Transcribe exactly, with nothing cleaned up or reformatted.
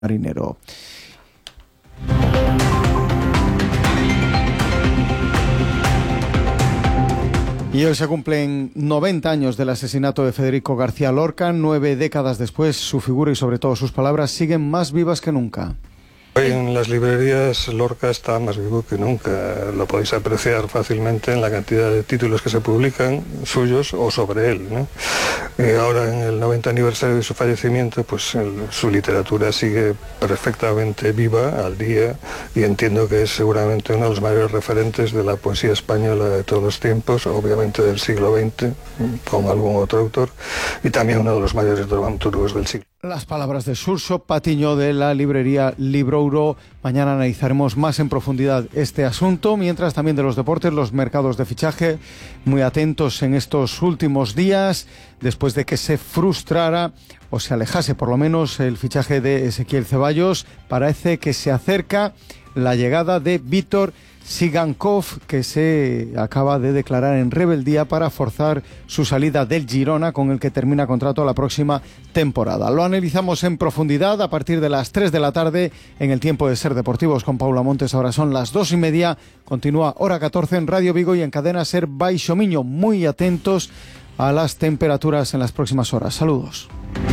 marinero. Y hoy se cumplen noventa años del asesinato de Federico García Lorca. Nueve décadas después, su figura y sobre todo sus palabras siguen más vivas que nunca. Hoy en las librerías Lorca está más vivo que nunca. Lo podéis apreciar fácilmente en la cantidad de títulos que se publican suyos o sobre él, ¿no? Y ahora en el noventa aniversario de su fallecimiento, pues el, su literatura sigue perfectamente viva, al día, y entiendo que es seguramente uno de los mayores referentes de la poesía española de todos los tiempos, obviamente del siglo veinte, con algún otro autor, y también uno de los mayores dramaturgos del siglo. Las palabras de Xurxo Patiño de la librería Librouro. Mañana analizaremos más en profundidad este asunto, mientras también de los deportes, los mercados de fichaje, muy atentos en estos últimos días, después de que se frustrara o se alejase por lo menos el fichaje de Ezequiel Ceballos. Parece que se acerca la llegada de Vítor Sigankov, que se acaba de declarar en rebeldía para forzar su salida del Girona, con el que termina contrato la próxima temporada. Lo analizamos en profundidad a partir de las tres de la tarde en el Tiempo de Ser Deportivos con Paula Montes. Ahora son las dos y media. Continúa Hora catorce en Radio Vigo y en Cadena Ser Baixo Miño. Muy atentos a las temperaturas en las próximas horas. Saludos.